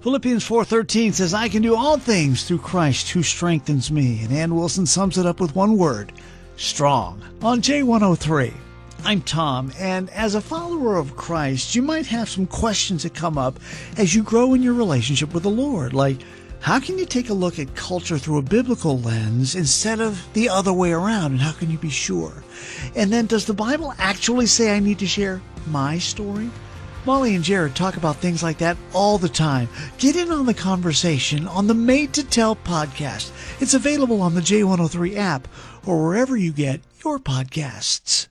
Philippians 4:13 says, I can do all things through Christ who strengthens me. And Ann Wilson sums it up with one word, strong. On J103, I'm Tom, and as a follower of Christ, you might have some questions that come up as you grow in your relationship with the Lord, like, how can you take a look at culture through a biblical lens instead of the other way around, and how can you be sure? And then, does the Bible actually say I need to share my story? Molly and Jared talk about things like that all the time. Get in on the conversation on the Made to Tell podcast. It's available on the J103 app or wherever you get your podcasts.